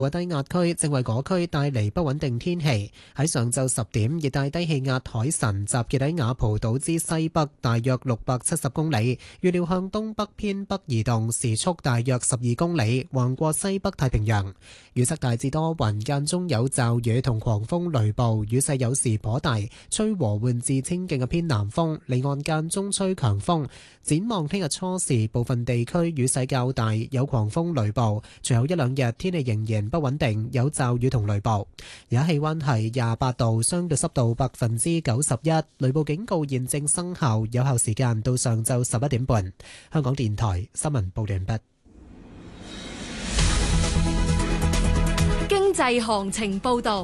個低壓區正為嗰區帶嚟不穩定天氣。喺上晝10點，熱帶低氣壓海神集結喺雅蒲島之西北，大約670公里，預料向東北偏北移動，時速大約12公里，橫過西北太平洋。預測大致多雲，間中有驟雨同狂風雷暴，雨勢有時頗大，吹和緩至清勁嘅偏南風，離岸間中吹強風。展望聽日初時，部分地區雨勢較大，有狂風雷暴，隨後一兩日天氣仍然不穩定，有驟雨同雷暴。而家氣溫係28度，相對濕度91%，雷暴警告現正生效，有效時間到上晝11點半。香港電台新聞報道完畢。 經濟行情報道。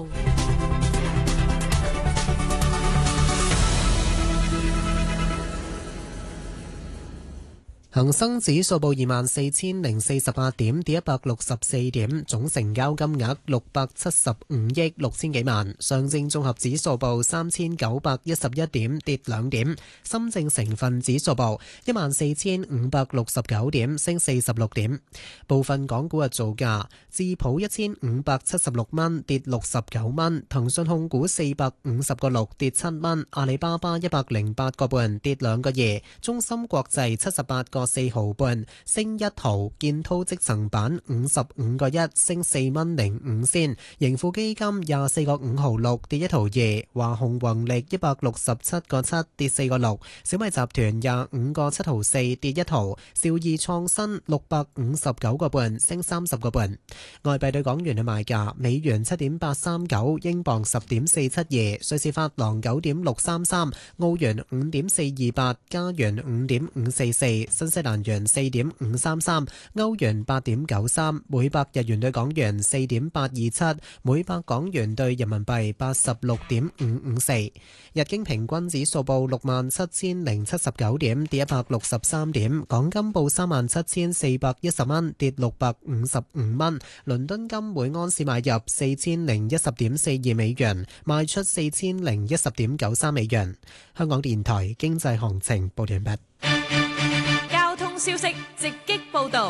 恒生指數報24,048點，跌164點，總成交金額675億6千幾萬。上證綜合指數報3,911點，跌2點。深證成分指數報14,569點，升46點。部分港股嘅造價：智普1576蚊，跌69蚊；騰訊控股450個6，跌7蚊；阿里巴巴108個半，跌2個2；中芯國際78個4毫半，升1毫；建滔積層板55個1，升4蚊05仙；盈富基金24個5毫6，跌1毫2；華虹宏力167個7，跌4個6；小米集團25個7毫4，跌1毫；兆易創新659個半，升30個半。外幣對港元嘅賣價：美元7.839，英鎊10.472，瑞士法郎9.633，澳元5.428，加元5.544，新西蘭元4.533，歐元8.93，每百日元對港元4.827，每百港元對人民幣86.554。日經平均指數報67,079點，跌163點。港金報37,410蚊，跌655蚊。倫敦金每安士買入4,010.42美元，賣出4,010.93美元。香港電台經濟行情報完畢。 交通消息直擊報道。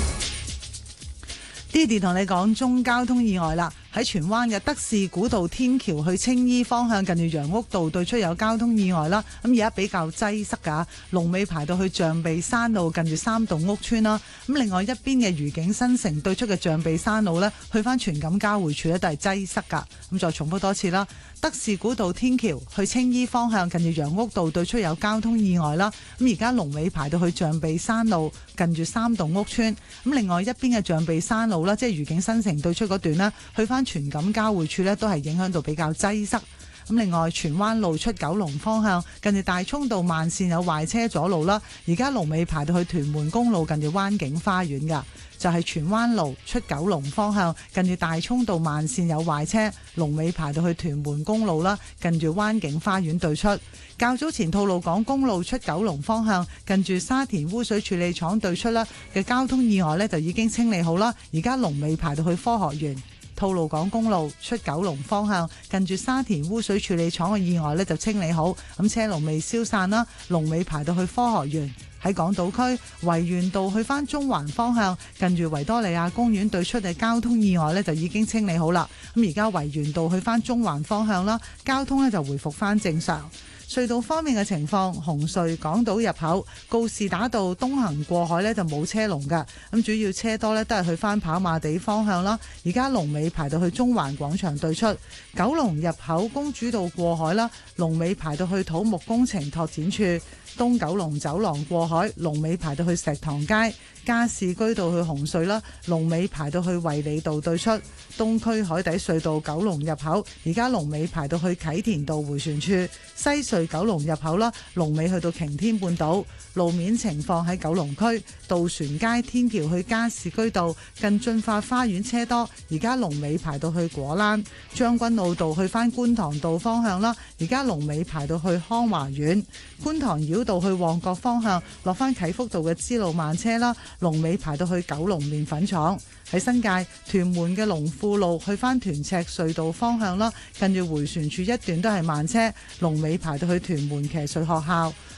Didi 同你講中交通意外啦，喺荃灣嘅德士古道天橋去青衣方向，近住楊屋道對出有交通意外啦。咁而家比較擠塞㗎，龍尾排到去象鼻山路近住三棟屋村啦。咁另外一邊嘅愉景新城對出嘅象鼻山路呢，去返荃錦交匯處呢都係擠塞㗎。咁再重複多次啦，德士古道天橋去青衣方向，近住楊屋道對出有交通意外啦。咁而家龍尾排到去象鼻山路近住三棟屋村。咁另外一邊嘅象鼻山路啦，即係愉景新城對出嗰段呢，去返荃錦交匯處呢都係影響到比較擠塞。咁另外荃灣路出九龍方向，近住大涌道慢線有壞車阻路啦，而家龍尾排到去屯門公路近住灣景花園㗎。就係荃灣路出九龍方向，近住大涌道慢線有壞車，龍尾排到去屯門公路啦，近住灣景花園對出。較早前吐露港公路出九龍方向，近住沙田污水處理廠對出啦嘅交通意外呢，就已經清理好啦，而家龍尾排到去科學園。吐露港公路出九龍方向，近住沙田污水處理廠嘅意外呢，就清理好，咁車龍未消散啦，龍尾排到去科學園。喺港島區維園道去返中環方向，近住維多利亞公園對出嘅交通意外呢，就已經清理好啦。咁而家維園道去返中環方向啦，交通呢就回復返正常。隧道方面嘅情況，紅隧港島入口告士打道東行過海呢就冇車龍㗎，咁主要車多呢都係去返跑馬地方向啦。而家龍尾排到去中環廣場對出，九龍入口公主道過海啦，龍尾排到去土木工程拓展處。東九龍走廊過海，龍尾排到去石塘街；加士居道去紅隧啦，龍尾排到去衛理道對出；東區海底隧道九龍入口，而家龍尾排到去啟田道迴旋處；西隧九龍入口啦，龍尾去到擎天半島。路面情況喺九龍區渡船街天橋去加士居道近駿發花園車多，而家龍尾排到去果欄；將軍澳道去返觀塘道方向啦，而家龍尾排到去康華苑；觀塘繞道去旺角方向落返啟福道嘅支路慢車啦，龍尾排到去九龍麵粉廠。喺新界屯門嘅龍富路去返屯赤隧道方向啦，近住迴旋處一段都係慢車，龍尾排到去屯門騎術學校。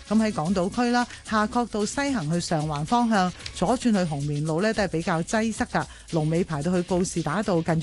咁喺港島區啦，夏慤道西行去上環方向，左轉去紅棉路呢都係比較擠塞㗎，龍尾排到去告士打道近